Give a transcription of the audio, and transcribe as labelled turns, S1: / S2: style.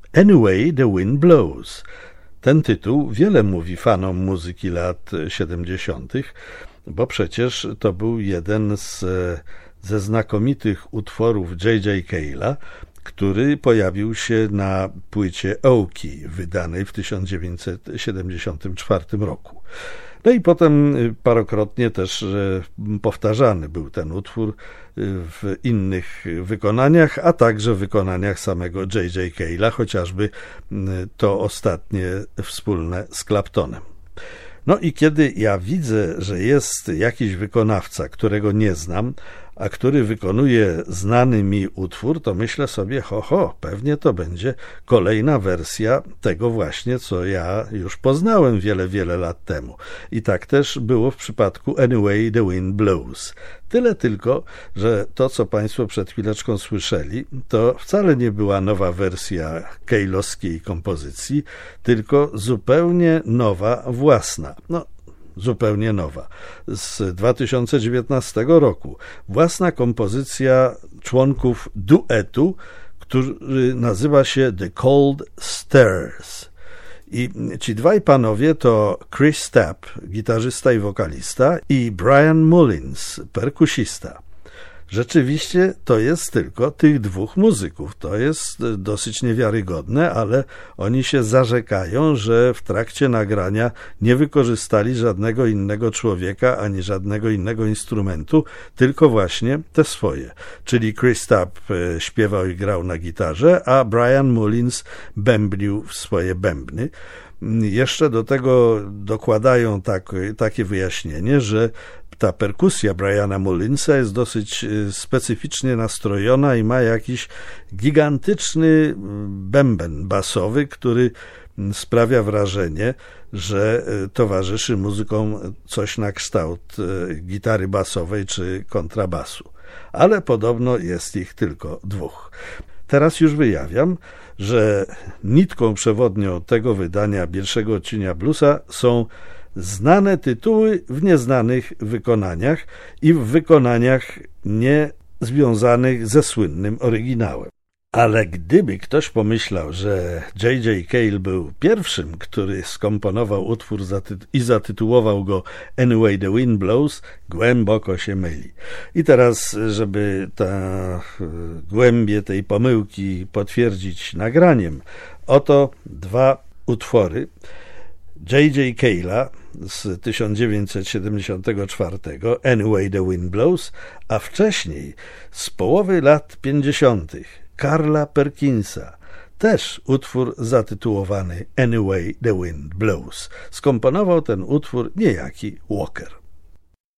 S1: Anyway the Wind Blows. Ten tytuł wiele mówi fanom muzyki lat 70., bo przecież to był jeden ze znakomitych utworów J.J. Cale'a, który pojawił się na płycie Oki, wydanej w 1974 roku. No i potem parokrotnie też powtarzany był ten utwór w innych wykonaniach, a także w wykonaniach samego J.J. Cale'a, chociażby to ostatnie wspólne z Claptonem. No i kiedy ja widzę, że jest jakiś wykonawca, którego nie znam, a który wykonuje znany mi utwór, to myślę sobie, pewnie to będzie kolejna wersja tego właśnie, co ja już poznałem wiele lat temu. I tak też było w przypadku Anyway the Wind Blows. Tyle tylko, że to, co Państwo przed chwileczką słyszeli, to wcale nie była nowa wersja Cale'owskiej kompozycji, tylko zupełnie nowa, własna. Zupełnie nowa, z 2019 roku. Własna kompozycja członków duetu, który nazywa się The Cold Stares. I ci dwaj panowie to Chris Tapp, gitarzysta i wokalista, i Brian Mullins, perkusista. Rzeczywiście to jest tylko tych dwóch muzyków. To jest dosyć niewiarygodne, ale oni się zarzekają, że w trakcie nagrania nie wykorzystali żadnego innego człowieka ani żadnego innego instrumentu, tylko właśnie te swoje. Czyli Chris Tapp śpiewał i grał na gitarze, a Brian Mullins bębnił w swoje bębny. Jeszcze do tego dokładają takie wyjaśnienie, że ta perkusja Briana Mullinsa jest dosyć specyficznie nastrojona i ma jakiś gigantyczny bęben basowy, który sprawia wrażenie, że towarzyszy muzykom coś na kształt gitary basowej czy kontrabasu. Ale podobno jest ich tylko dwóch. Teraz już wyjawiam, że nitką przewodnią tego wydania pierwszego odcienia bluesa są znane tytuły w nieznanych wykonaniach i w wykonaniach niezwiązanych ze słynnym oryginałem. Ale gdyby ktoś pomyślał, że J.J. Cale był pierwszym, który skomponował utwór i zatytułował go Anyway the Wind Blows, głęboko się myli. I teraz, żeby głębię tej pomyłki potwierdzić nagraniem, oto dwa utwory J.J. Cale'a z 1974, Anyway the Wind Blows, a wcześniej z połowy lat 50. Carla Perkinsa, też utwór zatytułowany Anyway the Wind Blows. Skomponował ten utwór niejaki Walker.